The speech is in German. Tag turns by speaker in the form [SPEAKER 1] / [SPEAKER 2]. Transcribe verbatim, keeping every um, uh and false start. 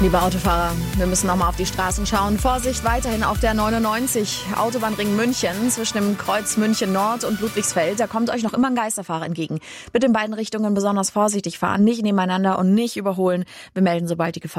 [SPEAKER 1] Liebe Autofahrer, wir müssen noch mal auf die Straßen schauen. Vorsicht weiterhin auf der neunundneunzig, Autobahnring München, zwischen dem Kreuz München Nord und Ludwigsfeld. Da kommt euch noch immer ein Geisterfahrer entgegen. Bitte in beiden Richtungen besonders vorsichtig fahren, nicht nebeneinander und nicht überholen. Wir melden, sobald die Gefahr